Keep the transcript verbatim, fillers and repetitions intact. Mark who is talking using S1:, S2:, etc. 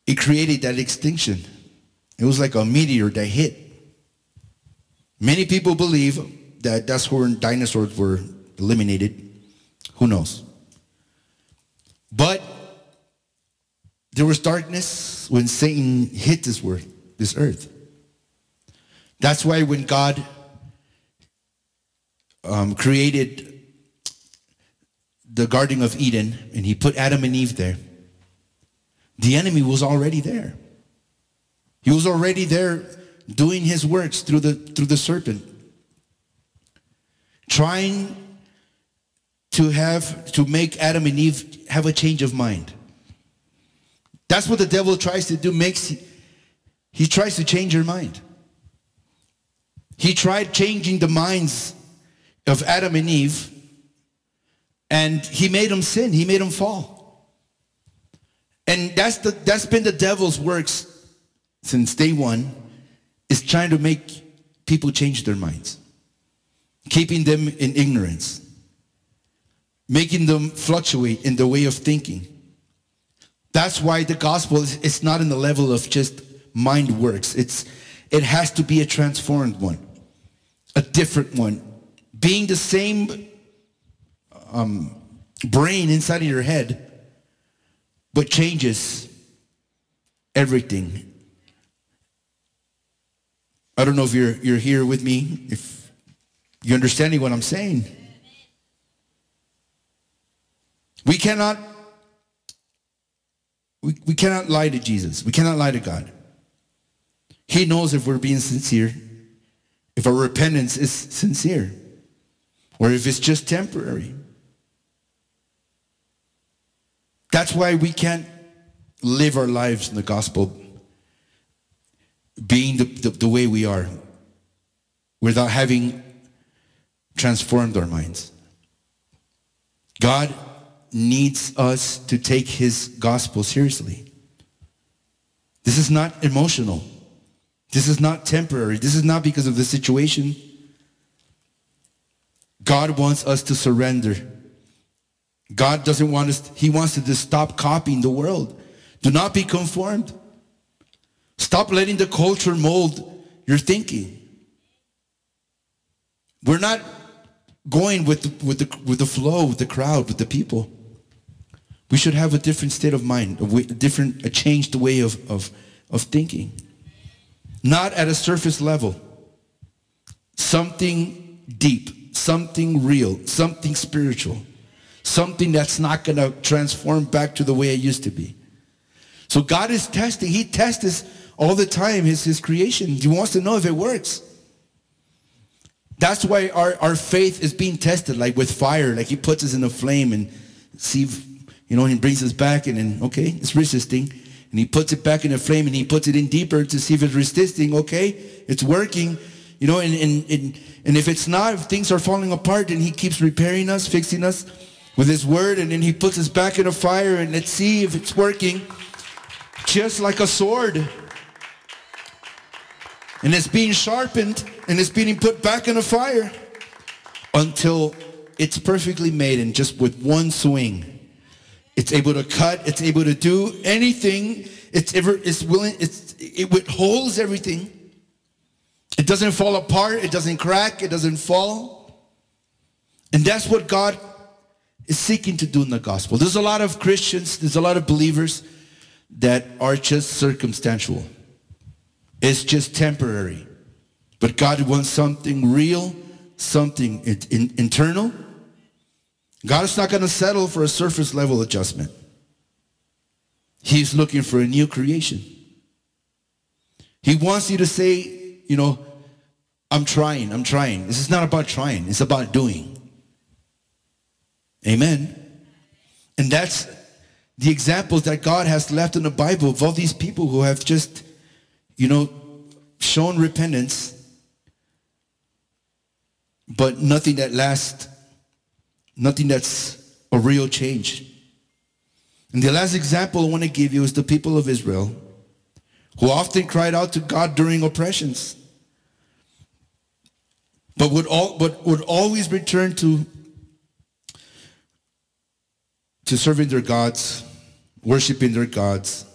S1: it created that extinction. It was like a meteor that hit. Many people believe that that's where dinosaurs were eliminated. Who knows? But there was darkness when Satan hit this earth, this earth. That's why when God um, created the Garden of Eden and he put Adam and Eve there, the enemy was already there. He was already there doing his works through the through the serpent, trying to have to make Adam and Eve have a change of mind. That's what the devil tries to do. Makes he tries to change your mind. He tried changing the minds of Adam and Eve, and he made them sin. He made them fall. And that's the that's been the devil's works since day one, is trying to make people change their minds, keeping them in ignorance, making them fluctuate in the way of thinking. That's why the gospel is it's not in the level of just mind works. It's it has to be a transformed one, a different one, being the same um, brain inside of your head, but changes everything. I don't know if you're you're here with me, if you're understanding what I'm saying. We cannot we, we cannot lie to Jesus. We cannot lie to God. He knows if we're being sincere, if our repentance is sincere, or if it's just temporary. That's why we can't live our lives in the gospel being the, the, the way we are without having transformed our minds. God needs us to take his gospel seriously. This is not emotional. This is not temporary. This is not because of the situation. God wants us to surrender. God doesn't want us, he wants us to stop copying the world. Do not be conformed. Stop letting the culture mold your thinking. We're not going with the, with the, with the flow, with the crowd, with the people. We should have a different state of mind, a, way, a different, a changed way of, of, of thinking. Not at a surface level. Something deep, something real, something spiritual, something that's not going to transform back to the way it used to be. So God is testing. He tests us all the time, his, his creation. He wants to know if it works. That's why our, our faith is being tested, like with fire. Like he puts us in a flame and see if, you know, he brings us back and then, okay, it's resisting. And he puts it back in the flame and he puts it in deeper to see if it's resisting. Okay, it's working. You know, and, and, and, and if it's not, if things are falling apart, then he keeps repairing us, fixing us with his word. And then he puts us back in the fire and let's see if it's working. Just like a sword. And it's being sharpened and it's being put back in the fire until it's perfectly made, and just with one swing, it's able to cut, it's able to do anything. It's ever, it's willing, it's, it withholds everything. It doesn't fall apart, it doesn't crack, it doesn't fall. And that's what God is seeking to do in the gospel. There's a lot of Christians, there's a lot of believers that are just circumstantial. It's just temporary. But God wants something real, something in, in, internal. God is not going to settle for a surface level adjustment. He's looking for a new creation. He wants you to say, you know, I'm trying, I'm trying. This is not about trying. It's about doing. Amen. And that's the examples that God has left in the Bible of all these people who have just, you know, shown repentance, but nothing that lasts, nothing that's a real change. And the last example I want to give you is the people of Israel, who often cried out to God during oppressions, but would all, but would always return to to serving their gods, worshiping their gods,